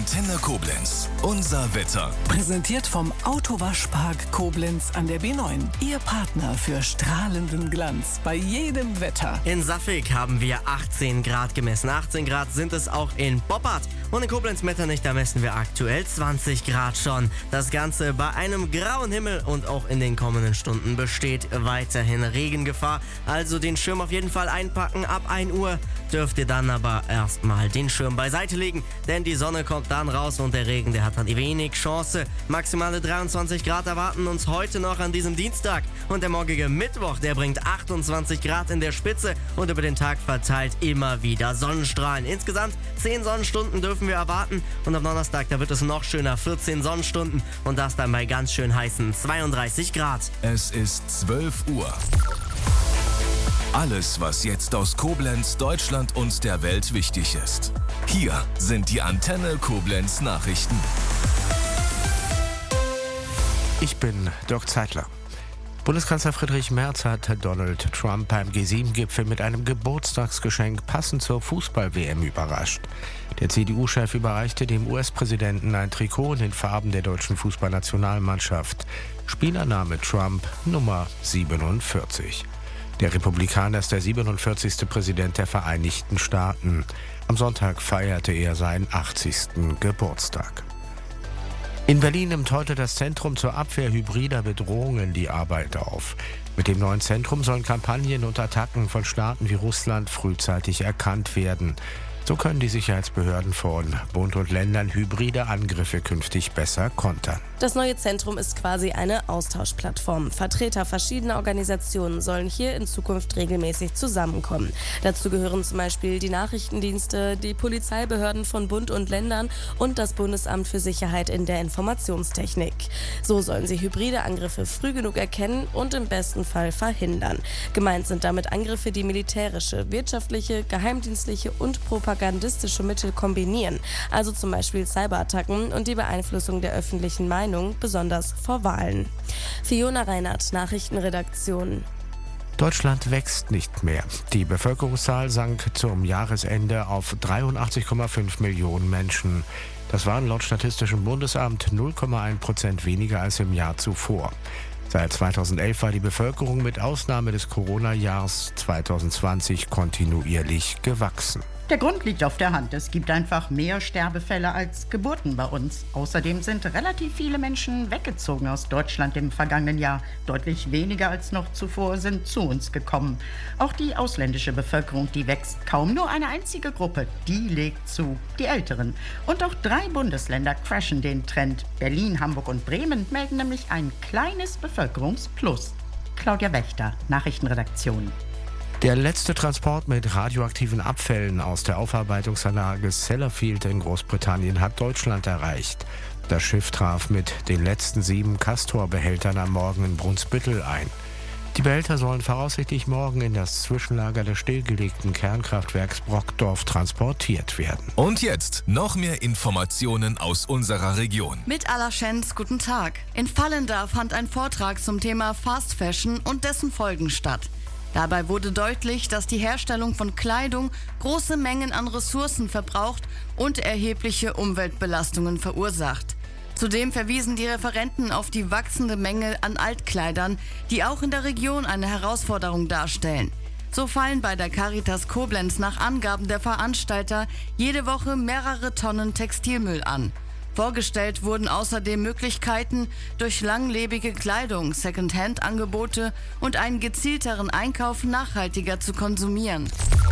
Antenne Koblenz. Unser Wetter. Präsentiert vom Autowaschpark Koblenz an der B9. Ihr Partner für strahlenden Glanz bei jedem Wetter. In Saffelk haben wir 18 Grad gemessen. 18 Grad sind es auch in Boppard. Und in Koblenz-Metternich, da messen wir aktuell 20 Grad schon. Das Ganze bei einem grauen Himmel und auch in den kommenden Stunden besteht weiterhin Regengefahr. Also den Schirm auf jeden Fall einpacken. Ab 1 Uhr dürft ihr dann aber erstmal den Schirm beiseite legen, denn die Sonne kommt dann raus und der Regen, der hat dann wenig Chance. Maximale 23 Grad erwarten uns heute noch an diesem Dienstag. Und der morgige Mittwoch, der bringt 28 Grad in der Spitze und über den Tag verteilt immer wieder Sonnenstrahlen. Insgesamt 10 Sonnenstunden dürfen wir erwarten und am Donnerstag, da wird es noch schöner, 14 Sonnenstunden und das dann bei ganz schön heißen 32 Grad. Es ist 12 Uhr. Alles, was jetzt aus Koblenz, Deutschland und der Welt wichtig ist. Hier sind die Antenne Koblenz Nachrichten. Ich bin Dirk Zeitler. Bundeskanzler Friedrich Merz hat Donald Trump beim G7-Gipfel mit einem Geburtstagsgeschenk passend zur Fußball-WM überrascht. Der CDU-Chef überreichte dem US-Präsidenten ein Trikot in den Farben der deutschen Fußballnationalmannschaft. Spielername Trump Nummer 47. Der Republikaner ist der 47. Präsident der Vereinigten Staaten. Am Sonntag feierte er seinen 80. Geburtstag. In Berlin nimmt heute das Zentrum zur Abwehr hybrider Bedrohungen die Arbeit auf. Mit dem neuen Zentrum sollen Kampagnen und Attacken von Staaten wie Russland frühzeitig erkannt werden. So können die Sicherheitsbehörden von Bund und Ländern hybride Angriffe künftig besser kontern. Das neue Zentrum ist quasi eine Austauschplattform. Vertreter verschiedener Organisationen sollen hier in Zukunft regelmäßig zusammenkommen. Dazu gehören zum Beispiel die Nachrichtendienste, die Polizeibehörden von Bund und Ländern und das Bundesamt für Sicherheit in der Informationstechnik. So sollen sie hybride Angriffe früh genug erkennen und im besten Fall verhindern. Gemeint sind damit Angriffe, die militärische, wirtschaftliche, geheimdienstliche und propagandistische Mittel kombinieren, also zum Beispiel Cyberattacken und die Beeinflussung der öffentlichen Meinung, besonders vor Wahlen. Fiona Reinhardt, Nachrichtenredaktion. Deutschland wächst nicht mehr. Die Bevölkerungszahl sank zum Jahresende auf 83,5 Millionen Menschen. Das waren laut Statistischem Bundesamt 0,1% weniger als im Jahr zuvor. Seit 2011 war die Bevölkerung mit Ausnahme des Corona-Jahres 2020 kontinuierlich gewachsen. Der Grund liegt auf der Hand. Es gibt einfach mehr Sterbefälle als Geburten bei uns. Außerdem sind relativ viele Menschen weggezogen aus Deutschland im vergangenen Jahr. Deutlich weniger als noch zuvor sind zu uns gekommen. Auch die ausländische Bevölkerung, die wächst kaum. Nur eine einzige Gruppe, die legt zu, die Älteren. Und auch 3 Bundesländer crashen den Trend. Berlin, Hamburg und Bremen melden nämlich ein kleines Bevölkerungsplus. Claudia Wächter, Nachrichtenredaktion. Der letzte Transport mit radioaktiven Abfällen aus der Aufarbeitungsanlage Sellafield in Großbritannien hat Deutschland erreicht. Das Schiff traf mit den letzten 7 Castor-Behältern am Morgen in Brunsbüttel ein. Die Behälter sollen voraussichtlich morgen in das Zwischenlager des stillgelegten Kernkraftwerks Brockdorf transportiert werden. Und jetzt noch mehr Informationen aus unserer Region. Mit Alaschenz, guten Tag. In Vallendar fand ein Vortrag zum Thema Fast Fashion und dessen Folgen statt. Dabei wurde deutlich, dass die Herstellung von Kleidung große Mengen an Ressourcen verbraucht und erhebliche Umweltbelastungen verursacht. Zudem verwiesen die Referenten auf die wachsende Menge an Altkleidern, die auch in der Region eine Herausforderung darstellen. So fallen bei der Caritas Koblenz nach Angaben der Veranstalter jede Woche mehrere Tonnen Textilmüll an. Vorgestellt wurden außerdem Möglichkeiten, durch langlebige Kleidung, Second-Hand-Angebote und einen gezielteren Einkauf nachhaltiger zu konsumieren.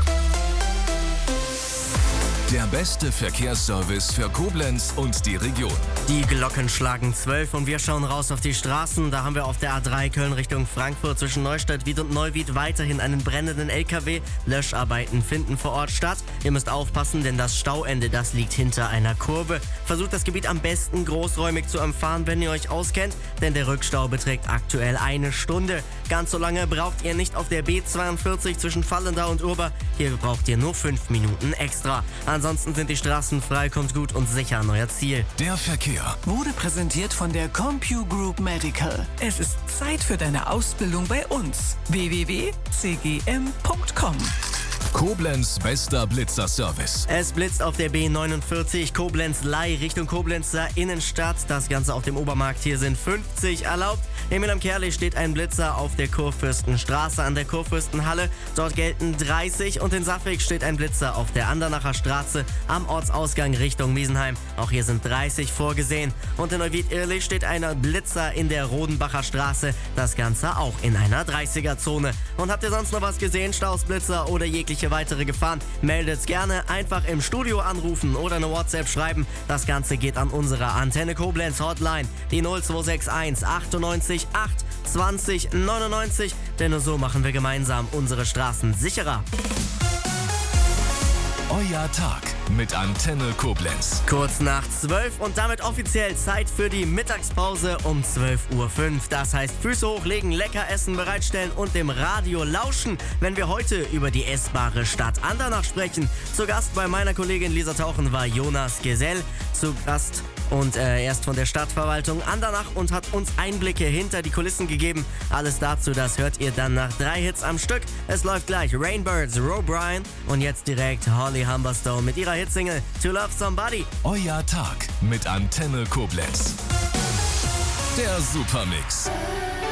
Der beste Verkehrsservice für Koblenz und die Region. Die Glocken schlagen 12 und wir schauen raus auf die Straßen. Da haben wir auf der A3 Köln Richtung Frankfurt zwischen Neustadt, Wied und Neuwied weiterhin einen brennenden LKW. Löscharbeiten finden vor Ort statt. Ihr müsst aufpassen, denn das Stauende, das liegt hinter einer Kurve. Versucht das Gebiet am besten großräumig zu umfahren, wenn ihr euch auskennt, denn der Rückstau beträgt aktuell 1 Stunde. Ganz so lange braucht ihr nicht auf der B42 zwischen Vallendar und Urber. Hier braucht ihr nur 5 Minuten extra. Ansonsten sind die Straßen frei, kommt gut und sicher an euer Ziel. Der Verkehr Wurde präsentiert von der CompuGroup Medical. Es ist Zeit für deine Ausbildung bei uns. www.cgm.com Koblenz bester Blitzerservice. Es blitzt auf der B49 Koblenz-Ley Richtung Koblenzer Innenstadt. Das Ganze auf dem Obermarkt. Hier sind 50 erlaubt. Emil am Kerli steht ein Blitzer auf der Kurfürstenstraße an der Kurfürstenhalle. Dort gelten 30 und in Safwig steht ein Blitzer auf der Andernacher Straße am Ortsausgang Richtung Miesenheim. Auch hier sind 30 vorgesehen. Und in Neuwied-Irlich steht ein Blitzer in der Rodenbacher Straße. Das Ganze auch in einer 30er-Zone. Und habt ihr sonst noch was gesehen? Staus, Blitzer oder jegliche weitere Gefahren? Meldet's gerne. Einfach im Studio anrufen oder eine WhatsApp schreiben. Das Ganze geht an unsere Antenne Koblenz Hotline. Die 0261 98 8 20 99. Denn nur so machen wir gemeinsam unsere Straßen sicherer. Euer Tag mit Antenne Koblenz. Kurz nach 12 und damit offiziell Zeit für die Mittagspause um 12:05 Uhr. Das heißt Füße hochlegen, lecker Essen bereitstellen und dem Radio lauschen, wenn wir heute über die essbare Stadt Andernach sprechen. Zu Gast bei meiner Kollegin Lisa Tauchen war Jonas Gesell. Zu Gast und er ist von der Stadtverwaltung Andernach und hat uns Einblicke hinter die Kulissen gegeben. Alles dazu, das hört ihr dann nach 3 Hits am Stück. Es läuft gleich Rainbirds, Roe Bryan und jetzt direkt Holly Humberstone mit ihrer Hitsingle To Love Somebody. Euer Tag mit Antenne Koblenz. Der Supermix.